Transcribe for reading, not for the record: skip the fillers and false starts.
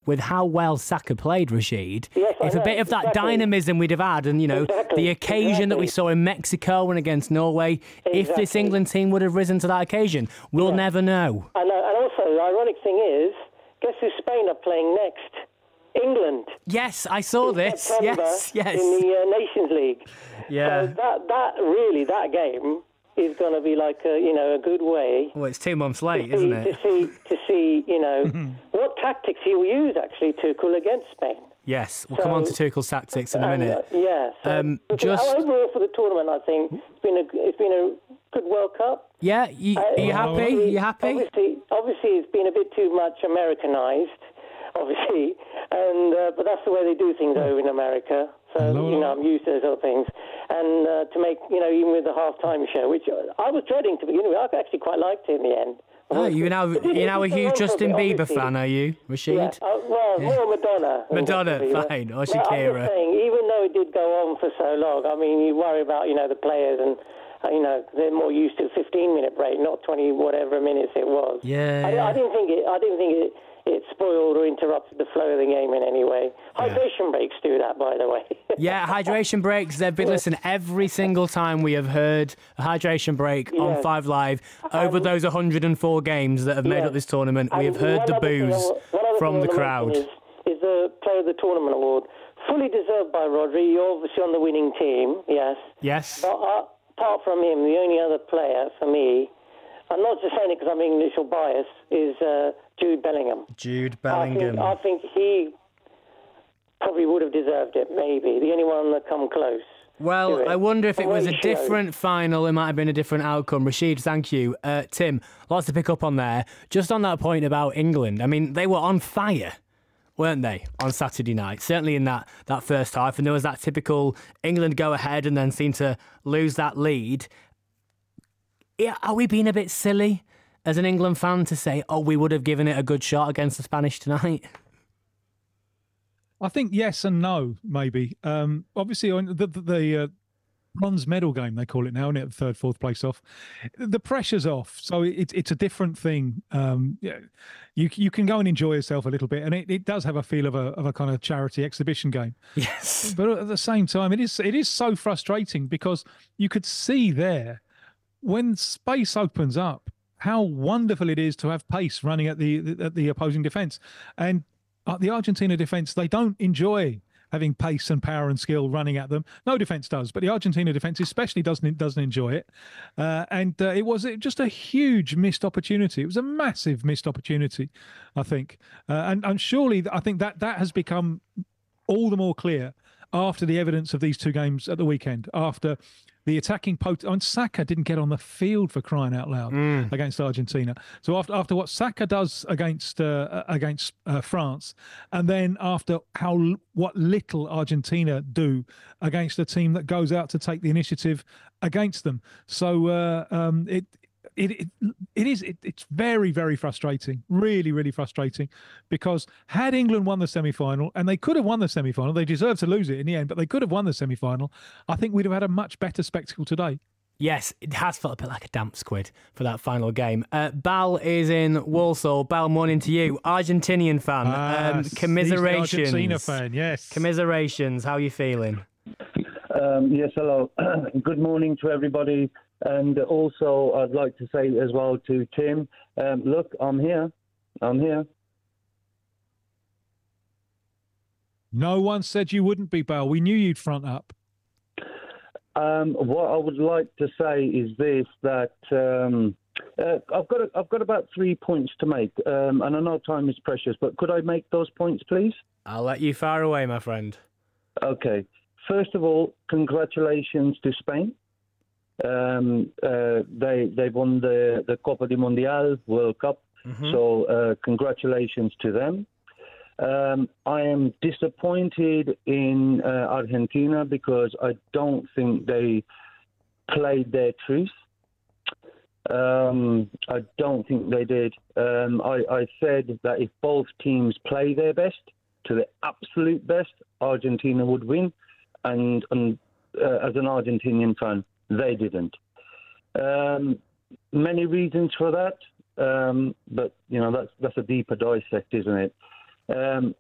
with how well Saka played, Rashid, Yes, if a bit of that dynamism we'd have had, and the occasion that we saw in Mexico and against Norway, if this England team would have risen to that occasion, we'll never know. I know, and also the ironic thing is, guess who Spain are playing next? England. Yes, I saw this. September Yes. In the Nations League. Yeah. So that game is going to be like a good way. Well, it's 2 months late, isn't it? To see what tactics he'll use actually Tuchel against Spain. Yes, we'll come on to Tuchel's tactics in a minute. Overall for the tournament, I think it's been a good World Cup. Yeah, are you happy? You happy? Obviously, it's been a bit too much Americanized. Obviously, but that's the way they do things over in America. So I'm used to those other things, and to make even with the halftime show, which I was dreading to begin with, I actually quite liked it in the end. Oh, you're now a huge Justin Bieber fan, are you, Rashid? Yeah. More Madonna. Madonna, fine, or Shakira. I'm just saying, even though it did go on for so long, I mean, you worry about the players and. They're more used to a 15-minute break, not 20 whatever minutes it was. Yeah. I didn't think it spoiled or interrupted the flow of the game in any way. Hydration breaks do that, by the way. Yeah, hydration breaks. They've been every single time we have heard a hydration break on 5 Live over those 104 games that have made up this tournament. We have heard the boos from the crowd. Is the Player of the Tournament award fully deserved by Rodri? You're obviously on the winning team, yes. Yes. But apart from him, the only other player for me, I'm not just saying it because I'm English or biased, is Jude Bellingham. Jude Bellingham. I think he probably would have deserved it, maybe. The only one that come close. Well, I wonder if it was a different final, it might have been a different outcome. Rashid, thank you. Tim, lots to pick up on there. Just on that point about England, I mean, they were on fire, weren't they, on Saturday night? Certainly in that first half. And there was that typical England go ahead and then seem to lose that lead. Yeah, are we being a bit silly as an England fan to say, we would have given it a good shot against the Spanish tonight? I think yes and no, maybe. Obviously, on the bronze medal game, they call it now, isn't it? Third, fourth place off. The pressure's off, so it's a different thing. You can go and enjoy yourself a little bit, and it does have a feel of a kind of charity exhibition game. Yes, but at the same time, it is so frustrating because you could see there when space opens up how wonderful it is to have pace running at the opposing defence, and the Argentina defence, they don't enjoy having pace and power and skill running at them. No defence does, but the Argentina defence especially doesn't enjoy it. It was just a huge missed opportunity. It was a massive missed opportunity, I think. And surely, I think that has become all the more clear after the evidence of these two games at the weekend, after the attacking Saka didn't get on the field, for crying out loud, against Argentina. So after what Saka does against France, and then after what little Argentina do against a team that goes out to take the initiative against them. So it's very, very frustrating, really, really frustrating, because had England won the semi-final, and they could have won the semi-final, they deserved to lose it in the end, but they could have won the semi-final, I think we'd have had a much better spectacle today. Yes, it has felt a bit like a damp squid for that final game. Bal is in Walsall. Bal, morning to you. Argentinian fan. Commiserations. He's an Argentina fan, yes. Commiserations. How are you feeling? Yes, hello. Good morning to everybody. And also, I'd like to say as well to Tim, look, I'm here. No one said you wouldn't be, Bal. We knew you'd front up. What I would like to say is this, that I've got about 3 points to make, and I know time is precious, but could I make those points, please? I'll let you fire away, my friend. Okay. First of all, congratulations to Spain. They won the Copa del Mundial World Cup, so congratulations to them. I am disappointed in Argentina because I don't think they played their truth. I don't think they did. I said that if both teams play their best, to the absolute best, Argentina would win. And as an Argentinian fan, they didn't. Many reasons for that, but that's a deeper dissect, isn't it?